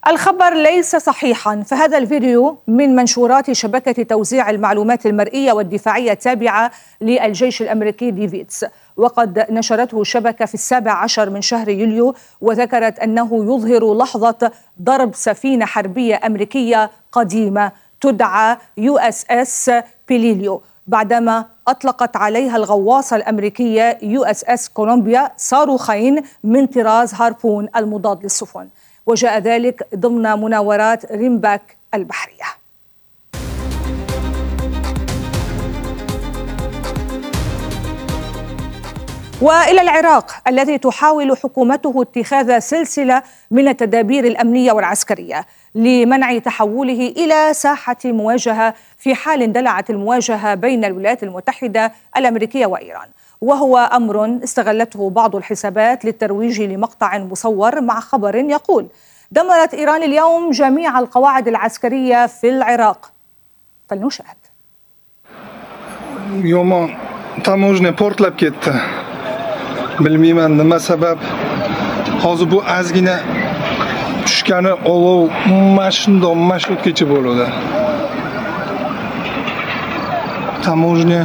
الخبر ليس صحيحا، فهذا الفيديو من منشورات شبكة توزيع المعلومات المرئية والدفاعية التابعة للجيش الأمريكي ديفيدز، وقد نشرته شبكة في 17 من شهر يوليو، وذكرت أنه يظهر لحظة ضرب سفينة حربية أمريكية قديمة تدعى USS بيليليو بعدما أطلقت عليها الغواصة الأمريكية USS كولومبيا صاروخين من طراز هاربون المضاد للسفن، وجاء ذلك ضمن مناورات ريمباك البحرية. وإلى العراق الذي تحاول حكومته اتخاذ سلسلة من التدابير الأمنية والعسكرية لمنع تحوله إلى ساحة مواجهة في حال اندلعت المواجهة بين الولايات المتحدة الأمريكية وإيران، وهو أمر استغلته بعض الحسابات للترويج لمقطع مصور مع خبر يقول: دمرت إيران اليوم جميع القواعد العسكرية في العراق. فلنشاهد. يوم تاموجنه پورتلab ketdi. Bilmayman nima sabab. Hozir bu ozgina tushgani olov marshrutgacha bo'ladi. Tamoujnya.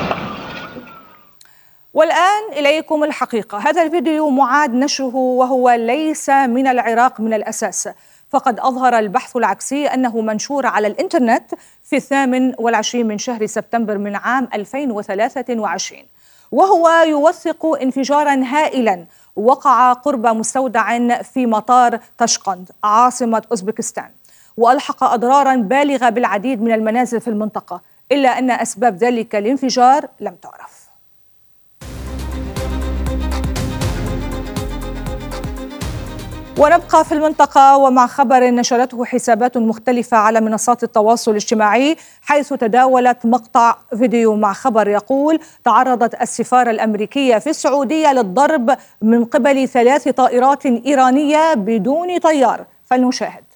والآن إليكم الحقيقة، هذا الفيديو معاد نشره وهو ليس من العراق من الأساس، فقد أظهر البحث العكسي أنه منشور على الإنترنت في 28 من شهر سبتمبر من عام 2023، وهو يوثق انفجارا هائلا وقع قرب مستودع في مطار طشقند عاصمة أوزبكستان، وألحق أضرارا بالغة بالعديد من المنازل في المنطقة، إلا أن أسباب ذلك الانفجار لم تعرف. ونبقى في المنطقة ومع خبر نشرته حسابات مختلفة على منصات التواصل الاجتماعي، حيث تداولت مقطع فيديو مع خبر يقول: تعرضت السفارة الأمريكية في السعودية للضرب من قبل 3 طائرات إيرانية بدون طيار. فلنشاهد.